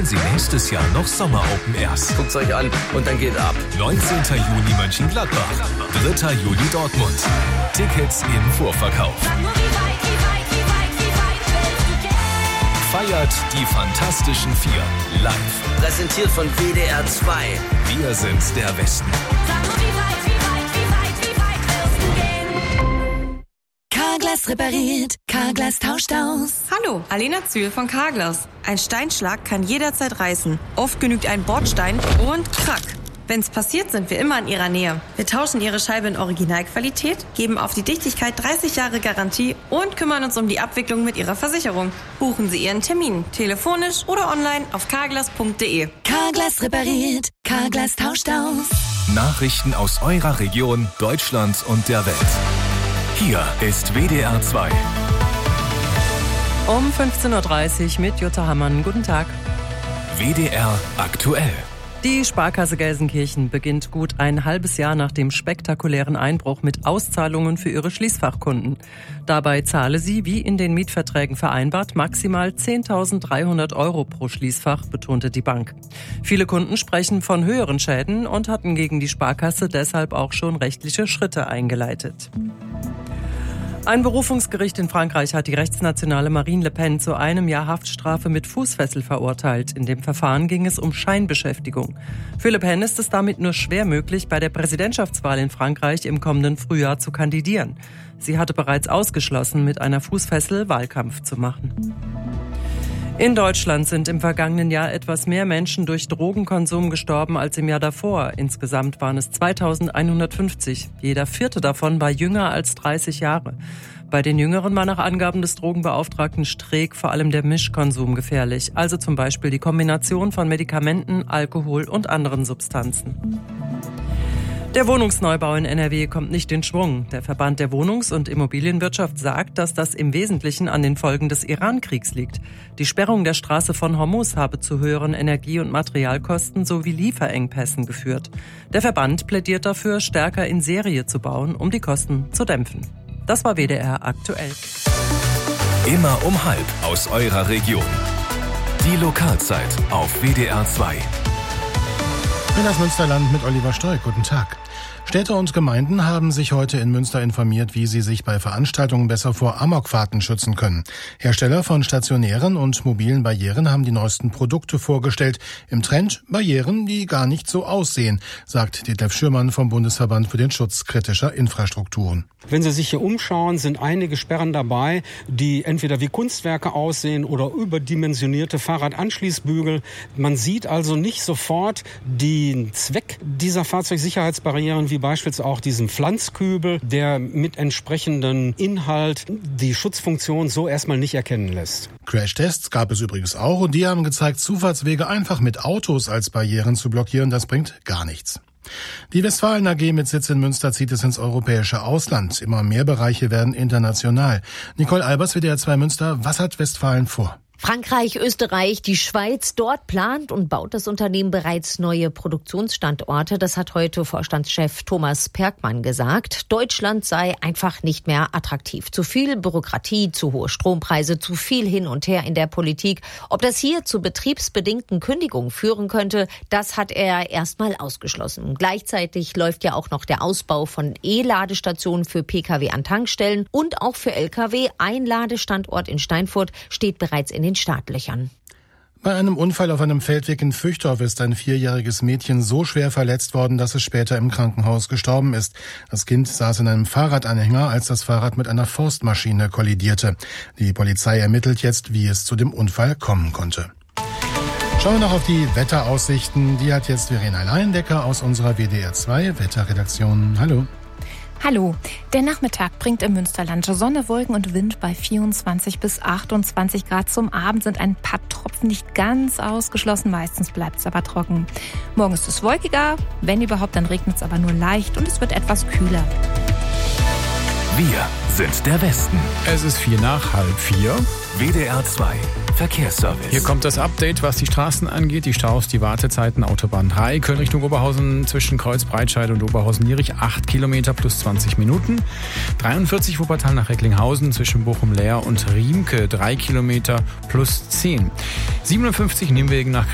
erleben Sie nächstes Jahr noch Sommer-Open Airs. Guckt's euch an und dann geht ab. 19. Juni Mönchengladbach, 3. Juli Dortmund. Tickets im Vorverkauf. Feiert die Fantastischen Vier live. Präsentiert von WDR 2. Wir sind der Westen. Carglass repariert, Carglass tauscht aus. Hallo, Alena Zühl von Carglass. Ein Steinschlag kann jederzeit reißen. Oft genügt ein Bordstein und krack. Wenn's passiert, sind wir immer in Ihrer Nähe. Wir tauschen Ihre Scheibe in Originalqualität, geben auf die Dichtigkeit 30 Jahre Garantie und kümmern uns um die Abwicklung mit Ihrer Versicherung. Buchen Sie Ihren Termin, telefonisch oder online auf carglass.de. Carglass repariert, Carglass tauscht aus. Nachrichten aus eurer Region, Deutschland und der Welt. Hier ist WDR 2. Um 15.30 Uhr mit Jutta Hammann. Guten Tag. WDR aktuell. Die Sparkasse Gelsenkirchen beginnt gut ein halbes Jahr nach dem spektakulären Einbruch mit Auszahlungen für ihre Schließfachkunden. Dabei zahle sie, wie in den Mietverträgen vereinbart, maximal 10.300 € pro Schließfach, betonte die Bank. Viele Kunden sprechen von höheren Schäden und hatten gegen die Sparkasse deshalb auch schon rechtliche Schritte eingeleitet. Ein Berufungsgericht in Frankreich hat die rechtsnationale Marine Le Pen zu 1 Jahr Haftstrafe mit Fußfessel verurteilt. In dem Verfahren ging es um Scheinbeschäftigung. Für Le Pen ist es damit nur schwer möglich, bei der Präsidentschaftswahl in Frankreich im kommenden Frühjahr zu kandidieren. Sie hatte bereits ausgeschlossen, mit einer Fußfessel Wahlkampf zu machen. In Deutschland sind im vergangenen Jahr etwas mehr Menschen durch Drogenkonsum gestorben als im Jahr davor. Insgesamt waren es 2150. Jeder vierte davon war jünger als 30 Jahre. Bei den Jüngeren war nach Angaben des Drogenbeauftragten Streeck vor allem der Mischkonsum gefährlich. Also zum Beispiel die Kombination von Medikamenten, Alkohol und anderen Substanzen. Der Wohnungsneubau in NRW kommt nicht in Schwung. Der Verband der Wohnungs- und Immobilienwirtschaft sagt, dass das im Wesentlichen an den Folgen des Iran-Kriegs liegt. Die Sperrung der Straße von Hormuz habe zu höheren Energie- und Materialkosten sowie Lieferengpässen geführt. Der Verband plädiert dafür, stärker in Serie zu bauen, um die Kosten zu dämpfen. Das war WDR aktuell. Immer um 12:30 aus eurer Region. Die Lokalzeit auf WDR 2. In das Münsterland mit Oliver Stoll. Guten Tag. Städte und Gemeinden haben sich heute in Münster informiert, wie sie sich bei Veranstaltungen besser vor Amokfahrten schützen können. Hersteller von stationären und mobilen Barrieren haben die neuesten Produkte vorgestellt. Im Trend Barrieren, die gar nicht so aussehen, sagt Detlef Schürmann vom Bundesverband für den Schutz kritischer Infrastrukturen. Wenn Sie sich hier umschauen, sind einige Sperren dabei, die entweder wie Kunstwerke aussehen oder überdimensionierte Fahrradanschließbügel. Man sieht also nicht sofort den Zweck dieser Fahrzeugsicherheitsbarrieren, wie beispielsweise auch diesen Pflanzkübel, der mit entsprechendem Inhalt die Schutzfunktion so erstmal nicht erkennen lässt. Crashtests gab es übrigens auch und die haben gezeigt, Zufahrtswege einfach mit Autos als Barrieren zu blockieren, das bringt gar nichts. Die Westfalen AG mit Sitz in Münster zieht es ins europäische Ausland. Immer mehr Bereiche werden international. Nicole Albers, WDR 2 Münster, was hat Westfalen vor? Frankreich, Österreich, die Schweiz, dort plant und baut das Unternehmen bereits neue Produktionsstandorte. Das hat heute Vorstandschef Thomas Perkmann gesagt. Deutschland sei einfach nicht mehr attraktiv. Zu viel Bürokratie, zu hohe Strompreise, zu viel hin und her in der Politik. Ob das hier zu betriebsbedingten Kündigungen führen könnte, das hat er erstmal ausgeschlossen. Gleichzeitig läuft ja auch noch der Ausbau von E-Ladestationen für Pkw an Tankstellen und auch für Lkw. Ein Ladestandort in Steinfurt steht bereits in den Startlöchern. Bei einem Unfall auf einem Feldweg in Vüchdorf ist ein 4-jähriges Mädchen so schwer verletzt worden, dass es später im Krankenhaus gestorben ist. Das Kind saß in einem Fahrradanhänger, als das Fahrrad mit einer Forstmaschine kollidierte. Die Polizei ermittelt jetzt, wie es zu dem Unfall kommen konnte. Schauen wir noch auf die Wetteraussichten. Die hat jetzt Verena Leindecker aus unserer WDR 2 Wetterredaktion. Hallo. Hallo. Der Nachmittag bringt im Münsterland Sonne, Wolken und Wind bei 24 bis 28 Grad. Zum Abend sind ein paar Tropfen nicht ganz ausgeschlossen. Meistens bleibt es aber trocken. Morgen ist es wolkiger. Wenn überhaupt, dann regnet es aber nur leicht und es wird etwas kühler. Wir sind der Westen. Es ist 3:45. WDR 2 Verkehrsservice. Hier kommt das Update, was die Straßen angeht. Die Staus, die Wartezeiten, Autobahn 3, Köln Richtung Oberhausen zwischen Kreuz-Breitscheid und Oberhausen-Lierich, 8 Kilometer plus 20 Minuten. 43 Wuppertal nach Recklinghausen zwischen Bochum-Leer und Riemke, 3 Kilometer plus 10. 57 Nimwegen nach